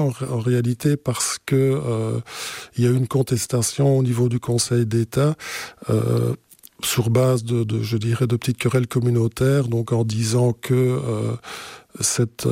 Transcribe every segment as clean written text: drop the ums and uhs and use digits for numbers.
En réalité, parce que il y a eu une contestation au niveau du Conseil d'État sur base je dirais, de petites querelles communautaires, donc en disant que cet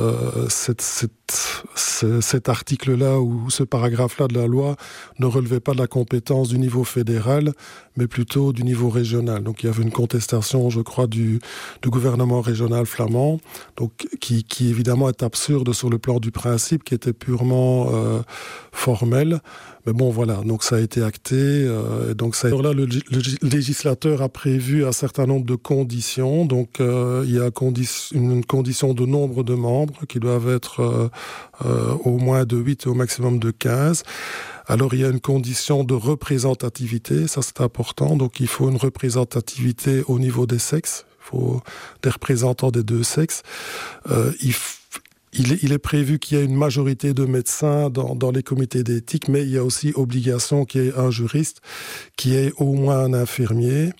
article-là ou ce paragraphe-là de la loi ne relevait pas de la compétence du niveau fédéral, mais plutôt du niveau régional. Donc il y avait une contestation, je crois, du gouvernement régional flamand, donc qui évidemment est absurde sur le plan du principe, qui était purement formel. Mais bon, voilà, donc ça a été acté. Alors là, le législateur a prévu un certain nombre de conditions. Donc il y a une condition de nombre de membres qui doivent être au moins de 8 et au maximum de 15. Alors il y a une condition de représentativité, ça c'est important. Donc il faut une représentativité au niveau des sexes. Il faut des représentants des deux sexes. Il est prévu qu'il y ait une majorité de médecins dans les comités d'éthique, mais il y a aussi obligation qu'il y ait un juriste, qu'il y ait au moins un infirmier,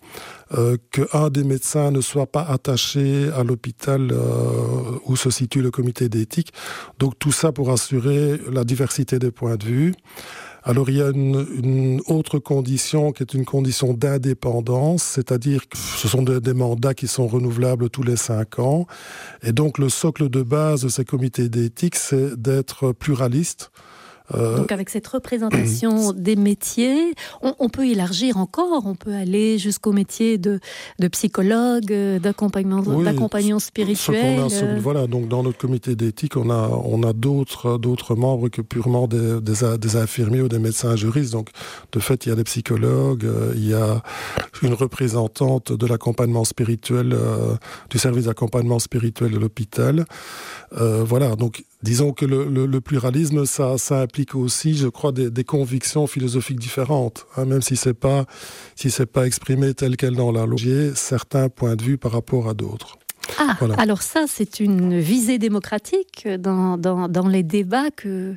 qu'un des médecins ne soit pas attaché à l'hôpital où se situe le comité d'éthique. Donc tout ça pour assurer la diversité des points de vue. Alors il y a une autre condition qui est une condition d'indépendance, c'est-à-dire que ce sont des mandats qui sont renouvelables tous les 5 ans. Et donc le socle de base de ces comités d'éthique, c'est d'être pluraliste. Donc avec cette représentation des métiers, on peut élargir encore, on peut aller jusqu'au métier de psychologue, d'accompagnant spirituel. Voilà, donc dans notre comité d'éthique, on a d'autres membres que purement des infirmiers ou des médecins juristes. Donc de fait, il y a des psychologues, il y a une représentante de l'accompagnement spirituel, du service d'accompagnement spirituel de l'hôpital. Voilà, donc disons que le pluralisme, ça implique aussi, je crois, des convictions philosophiques différentes, hein, même si c'est pas exprimé tel quel dans la loi, certains points de vue par rapport à d'autres. Ah, voilà. Alors ça, c'est une visée démocratique dans les débats que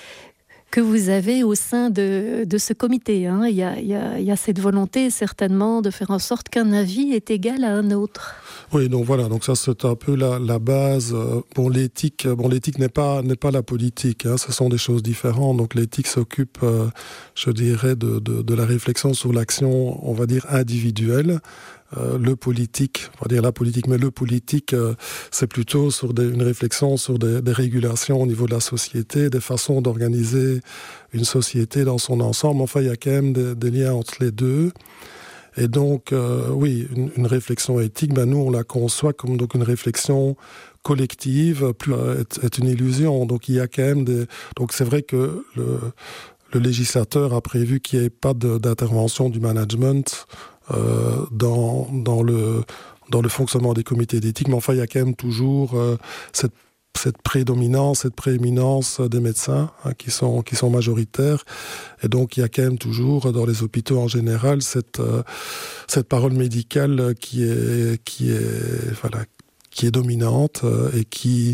vous avez au sein de ce comité. Hein. Il y a cette volonté, certainement, de faire en sorte qu'un avis est égal à un autre. Oui, donc voilà, donc ça c'est un peu la base. L'éthique n'est pas la politique, hein, ce sont des choses différentes. Donc l'éthique s'occupe, je dirais, de la réflexion sur l'action, on va dire, individuelle. Le politique, on va dire la politique, mais le politique, c'est plutôt sur une réflexion sur des régulations au niveau de la société, des façons d'organiser une société dans son ensemble. Enfin, il y a quand même des liens entre les deux. Et donc, oui, une réflexion éthique, nous, on la conçoit comme donc une réflexion collective, est une illusion. Donc, il y a quand même Donc, c'est vrai que le législateur a prévu qu'il n'y ait pas d'intervention du management dans le fonctionnement des comités d'éthique. Mais enfin, il y a quand même toujours cette prédominance, cette prééminence des médecins, hein, qui sont majoritaires. Et donc, il y a quand même toujours, dans les hôpitaux en général, cette parole médicale qui est dominante et qui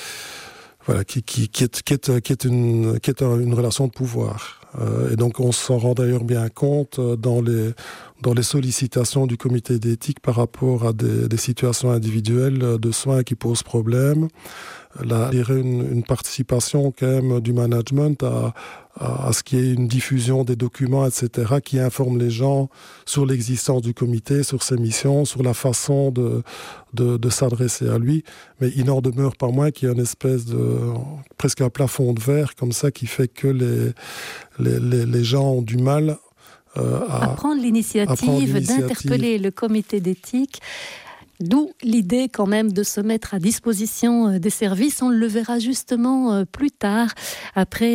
est une relation de pouvoir. Et donc, on s'en rend d'ailleurs bien compte dans les sollicitations du comité d'éthique par rapport à des situations individuelles de soins qui posent problème. Là, il y aurait une participation quand même du management à ce qu'il y ait une diffusion des documents, etc., qui informent les gens sur l'existence du comité, sur ses missions, sur la façon de s'adresser à lui. Mais il n'en demeure pas moins qu'il y a une espèce presque un plafond de verre comme ça qui fait que les gens ont du mal à prendre l'initiative d'interpeller le comité d'éthique. D'où l'idée quand même de se mettre à disposition des services. On le verra justement plus tard, après